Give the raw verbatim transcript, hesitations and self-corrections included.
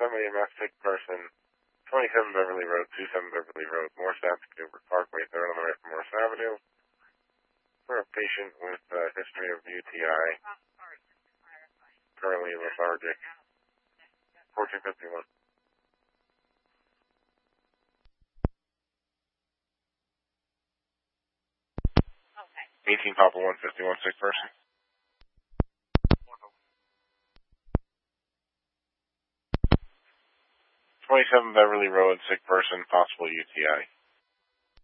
Yosemite M F, sick person, twenty-seven Beverly Road, twenty-seven Beverly Road, Morse Avenue, Newburgh Parkway, third on the right from Morse Avenue, for a patient with a history of U T I, currently lethargic, fourteen fifty-one. eighteen Papa one fifty-one, sick person. twenty-seven Beverly Road, sick person, possible U T I.